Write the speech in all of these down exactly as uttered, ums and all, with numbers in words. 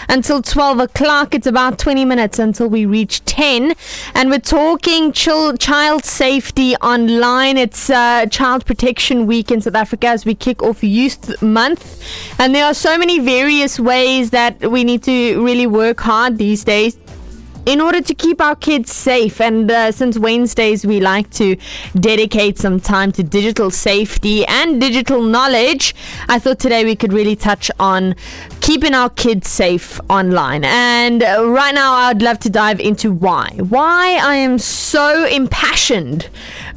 until twelve o'clock. It's about twenty minutes until we reach ten. And we're talking chil- child safety online. It's uh, Child Protection Week in South Africa as we kick off Youth Month. And there are so many various ways that we need to really work hard these days in order to keep our kids safe. And uh, since Wednesdays we like to dedicate some time to digital safety and digital knowledge, I thought today we could really touch on keeping our kids safe online. And uh, right now I'd love to dive into why. Why I am so impassioned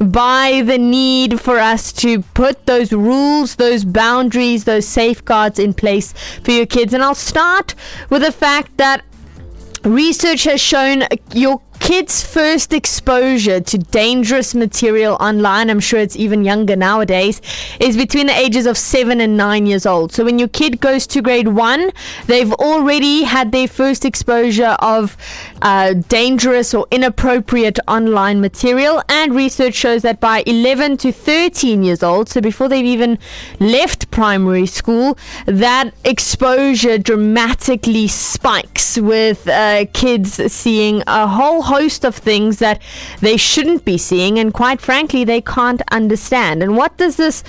by the need for us to put those rules, those boundaries, those safeguards in place for your kids. And I'll start with the fact that research has shown your kids' first exposure to dangerous material online, I'm sure it's even younger nowadays, is between the ages of seven and nine years old. So when your kid goes to grade one, they've already had their first exposure of uh, dangerous or inappropriate online material. And research shows that by eleven to thirteen years old, so before they've even left primary school, that exposure dramatically spikes with uh, kids seeing a whole host of things that they shouldn't be seeing, and quite frankly they can't understand. And what does this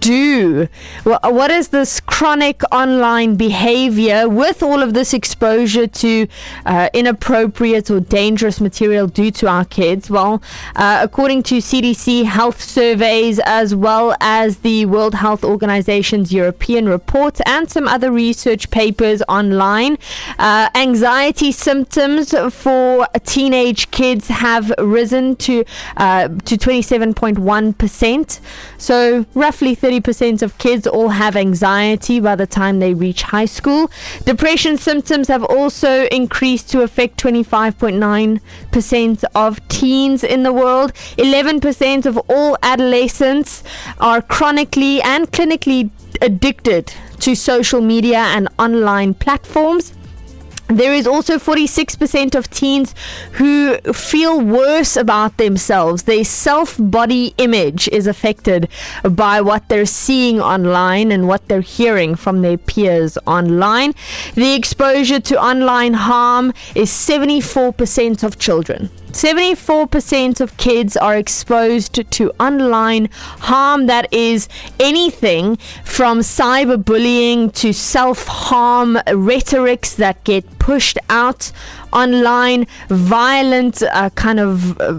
do? What is this chronic online behavior with all of this exposure to uh, inappropriate or dangerous material do to our kids? Well, uh, according to C D C health surveys, as well as the World Health Organization's European report and some other research papers online, uh, anxiety symptoms for teenage kids have risen to uh, to twenty-seven point one percent. So roughly thirty percent of kids all have anxiety by the time they reach high school. Depression symptoms have also increased to affect twenty-five point nine percent of teens in the world. eleven percent of all adolescents are chronically and clinically addicted to social media and online platforms. There is also forty-six percent of teens who feel worse about themselves. Their self-body image is affected by what they're seeing online and what they're hearing from their peers online. The exposure to online harm is seventy-four percent of children. seventy-four percent of kids are exposed to online harm. That is anything from cyberbullying to self-harm rhetorics that get pushed out online, violent uh, kind of uh,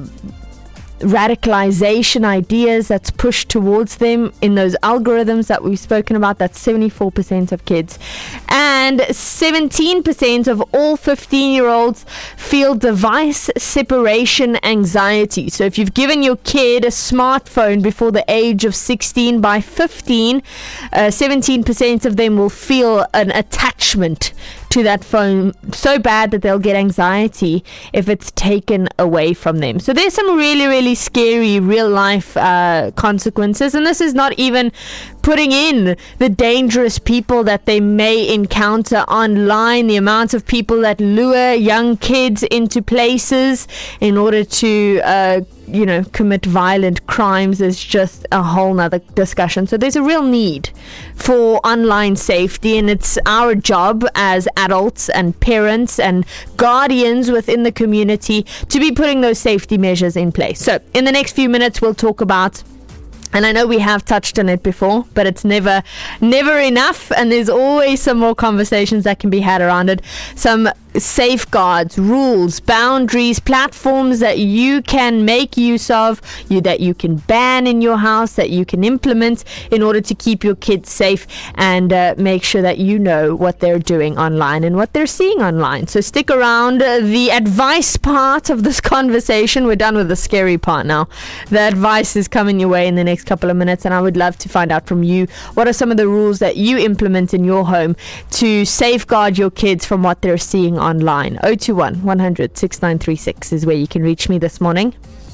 radicalization ideas that's pushed towards them in those algorithms that we've spoken about. That's seventy-four percent of kids. And seventeen percent of all fifteen year olds feel device separation anxiety. So if you've given your kid a smartphone before the age of sixteen, by fifteen, uh, seventeen percent of them will feel an attachment to that phone so bad that they'll get anxiety if it's taken away from them. So there's some really, really scary real life uh, consequences, and this is not even putting in the dangerous people that they may encounter online, the amount of people that lure young kids into places in order to uh, you know, commit violent crimes is just a whole nother discussion. So there's a real need for online safety, and it's our job as adults and parents and guardians within the community to be putting those safety measures in place. So in the next few minutes we'll talk about, and I know we have touched on it before, but it's never, never enough. And there's always some more conversations that can be had around it. Some safeguards, rules, boundaries, platforms that you can make use of, you that you can ban in your house, that you can implement in order to keep your kids safe and uh, make sure that you know what they're doing online and what they're seeing online. So stick around. Uh, the advice part of this conversation, we're done with the scary part now. The advice is coming your way in the next couple of minutes, and I would love to find out from you, what are some of the rules that you implement in your home to safeguard your kids from what they're seeing online. oh two one, one hundred, six nine three six is where you can reach me this morning.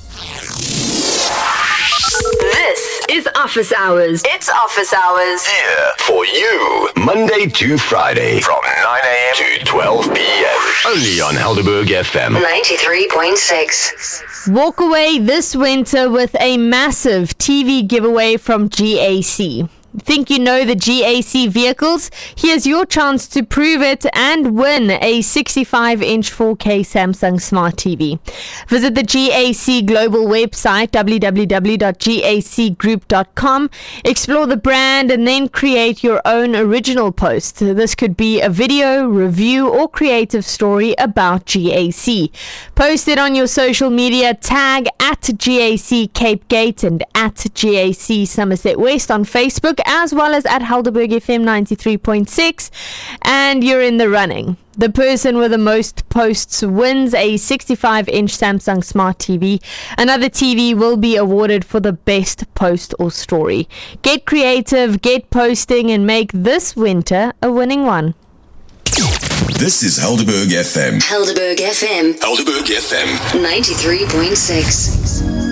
This is Office Hours. It's Office Hours. Here for you, Monday to Friday from nine a.m. to twelve p.m. Only on Helderberg F M ninety-three point six. Walk away this winter with a massive T V giveaway from G A C. Think you know the G A C vehicles? Here's your chance to prove it and win a sixty-five inch four K Samsung Smart T V. Visit the G A C Global website, w w w dot g a c group dot com. Explore the brand and then create your own original post. This could be a video, review, or creative story about G A C. Post it on your social media, tag at G A C Cape Gate and at G A C Somerset West on Facebook, as well as at Helderberg F M ninety-three point six, and you're in the running. The person with the most posts wins a sixty-five inch Samsung Smart T V. Another T V will be awarded for the best post or story. Get creative, get posting, and make this winter a winning one. This is Helderberg F M. Helderberg F M. Helderberg F M. ninety-three point six.